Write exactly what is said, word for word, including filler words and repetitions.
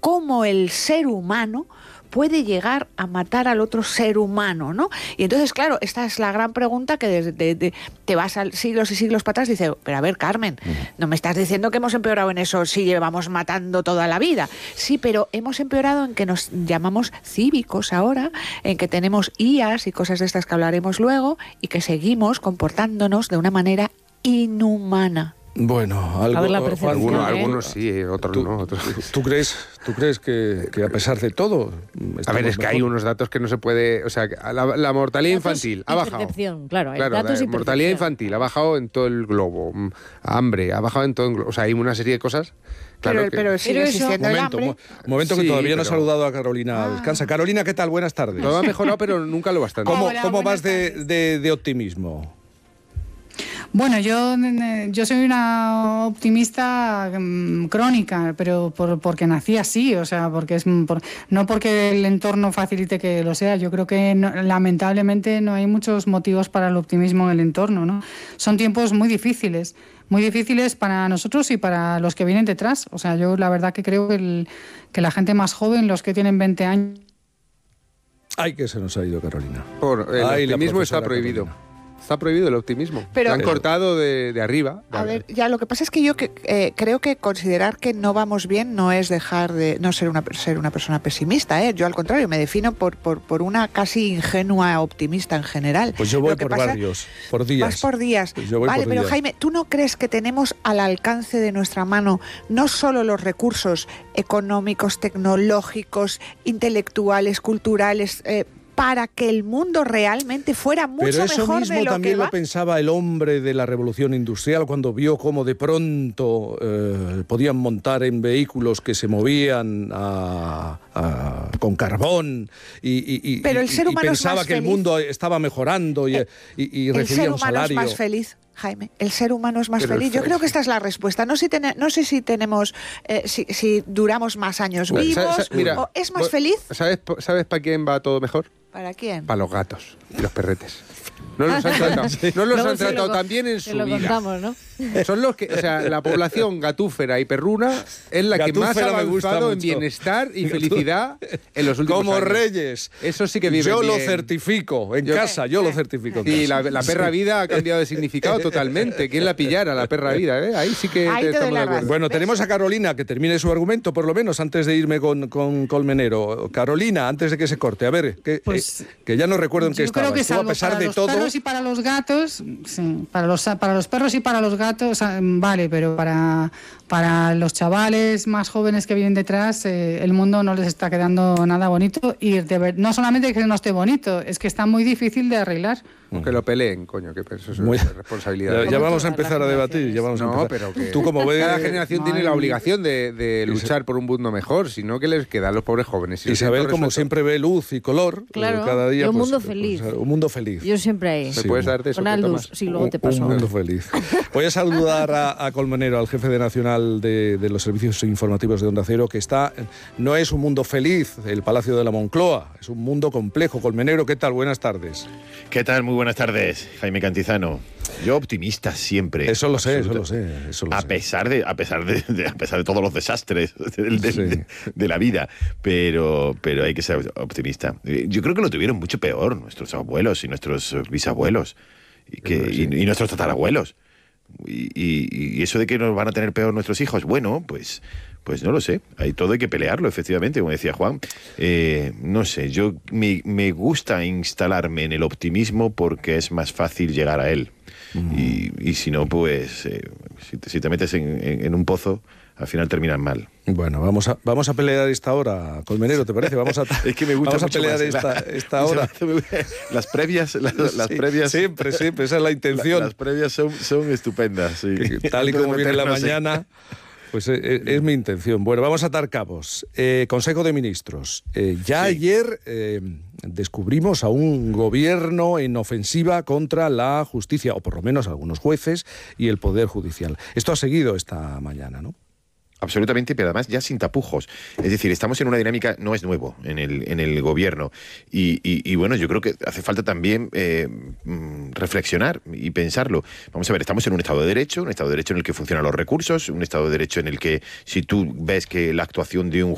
cómo el ser humano puede llegar a matar al otro ser humano, ¿no? Y entonces, claro, esta es la gran pregunta que desde de, de, te vas a siglos y siglos para atrás y dices, pero a ver, Carmen, no me estás diciendo que hemos empeorado en eso si llevamos matando toda la vida. Sí, pero hemos empeorado en que nos llamamos cívicos ahora, en que tenemos I As y cosas de estas que hablaremos luego, y que seguimos comportándonos de una manera inhumana. Bueno, algo, a ver la algunos, ¿eh? algunos sí, otros ¿Tú, no. Otros. ¿Tú crees, tú crees que, que a pesar de todo... A ver, es que mejor? hay unos datos que no se puede... O sea, la, la mortalidad infantil ha bajado. Claro, claro datos la mortalidad infantil ha bajado en todo el globo. Hambre, ha bajado en todo el globo. O sea, hay una serie de cosas... Claro pero, que... pero sigue existiendo el momento, hambre. mo- momento que Sí, todavía no he pero- saludado a Carolina. Ah. Descansa. Carolina, ¿qué tal? Buenas tardes. Todo ha mejorado, pero nunca lo bastante. ¿Cómo, Hola, cómo buenas vas de, tardes. de, de optimismo? Bueno, yo, yo soy una optimista mm, crónica, pero por, porque nací así, o sea, porque es por, no porque el entorno facilite que lo sea. Yo creo que no, lamentablemente no hay muchos motivos para el optimismo en el entorno, ¿no? Son tiempos muy difíciles, muy difíciles para nosotros y para los que vienen detrás. O sea, yo la verdad que creo que, el, que la gente más joven, los que tienen veinte años... Ay, que se nos ha ido Carolina. Por, el Ay, la optimismo está profesora prohibido. Carolina. Está prohibido el optimismo. Pero- Lo han cortado de, de arriba. A ver, ya lo que pasa es que yo que, eh, creo que considerar que no vamos bien no es dejar de no ser una ser una persona pesimista, ¿eh? Yo al contrario me defino por, por, por una casi ingenua optimista en general. Pues yo voy Lo que por pasa- barrios, por días. Vas por días. Pues yo voy vale, por pero días. Jaime, ¿tú no crees que tenemos al alcance de nuestra mano no solo los recursos económicos, tecnológicos, intelectuales, culturales, eh, para que el mundo realmente fuera mucho Pero eso mejor mismo de lo también que va? lo pensaba el hombre de la revolución industrial cuando vio cómo de pronto eh, podían montar en vehículos que se movían a- a- con carbón y, y- y- Pero el y- ser y humano es pensaba más que el feliz. mundo estaba mejorando y, Eh, y- y El recibía ser un humano salario. es más feliz, Jaime. El ser humano es más Pero el feliz. Yo fe- creo que esta es la respuesta. No, si tene- no sé si tenemos, eh, si, si duramos más años Bueno, vivos, sa- sa- mira, o es más vos- feliz. ¿Sabes, ¿Sabes para quién va todo mejor? ¿Para quién? Para los gatos y los perretes. No los han tratado, no los Luego han se lo tratado con- tan bien en se su lo vida. contamos, ¿no? Son los que, o sea, la población gatúfera y perruna es la que más ha Gatúfera me gusta avanzado en mucho. bienestar y felicidad en los últimos Como años. reyes. Eso sí que viven Yo lo bien. certifico en Yo- casa, yo lo certifico en Y casa. la, la perra vida ha cambiado de significado totalmente. ¿Quién la pillara, la perra vida? ¿eh? Ahí sí que Ahí te doy estamos la de acuerdo. razón. Bueno, tenemos a Carolina, que termine su argumento, por lo menos, antes de irme con, con Colmenero. Carolina, antes de que se corte, a ver, que, Pues, eh, que ya no recuerdo en qué Yo estaba. creo que Estuvo, salvo a pesar para de los todo... perros y para los gatos, sí, para los para los perros y para los gatos, ah, vale, pero para para los chavales más jóvenes que vienen detrás, eh, el mundo no les está quedando nada bonito y de ver- no solamente que no esté bonito, es que está muy difícil de arreglar. Que lo peleen, coño, que eso es Muy- responsabilidad. Ya, ya vamos a todas empezar a las debatir, ya vamos a No, empezar. pero que Tú como ves... cada generación tiene Madre la mía. obligación de, de luchar por un mundo mejor, sino que les queda a los pobres jóvenes. Si lo Isabel, tienen todo como resuelto. siempre, ve luz y color. Claro, eh, cada día, y un pues, mundo pues, feliz. un mundo feliz. Yo siempre ahí. ¿Me Sí, puedes un- dar de eso? Con que Aldus, tomas? sí, luego te Un- paso. Un mundo feliz. Voy a saludar a, a Colmenero, al jefe de nacional de, de los servicios informativos de Onda Cero, que está... No es un mundo feliz, el Palacio de la Moncloa, es un mundo complejo. Colmenero, ¿qué tal? Buenas tardes. ¿Qué tal? Muy buenas tardes, Jaime Cantizano. Yo optimista siempre. Eso lo sé, eso Absoluta- lo sé, eso lo a sé. pesar de, a pesar de, de- a pesar de todos los desastres de, de- Sí. de- de la vida, pero, pero hay que ser optimista. Eh, Yo creo que lo tuvieron mucho peor nuestros abuelos y nuestros eh, bisabuelos y, que, Sí. y, y nuestros tatarabuelos. Y, y- y eso de que nos van a tener peor nuestros hijos, bueno, pues, pues no lo sé. Hay todo hay que pelearlo, efectivamente, como decía Juan. Eh, no sé, yo me, me gusta instalarme en el optimismo porque es más fácil llegar a él. Y, y si no, pues eh, si, te, si te metes en, en- en un pozo, al final terminas mal. Bueno, vamos a, vamos a pelear esta hora, Colmenero, ¿te parece? Vamos a, Es que me gusta vamos a mucho pelear más. esta, La- esta hora. Las previas, las, las Sí, previas... Siempre, siempre, esa es la intención. la- las previas son, son estupendas. Sí. Que tal y Antes de como viene la meternos en- mañana, pues eh, eh, es mi intención. Bueno, vamos a atar cabos. Eh, Consejo de Ministros. Eh, ya Sí. ayer eh, descubrimos a un gobierno en ofensiva contra la justicia, o por lo menos algunos jueces y el Poder Judicial. Esto ha seguido esta mañana, ¿no? Absolutamente, pero además ya sin tapujos. Es decir, estamos en una dinámica, no es nuevo en el, en el gobierno. Y, y- y bueno, yo creo que hace falta también eh, mm, reflexionar y pensarlo. Vamos a ver, estamos en un Estado de Derecho, un Estado de Derecho en el que funcionan los recursos, un Estado de Derecho en el que si tú ves que la actuación de un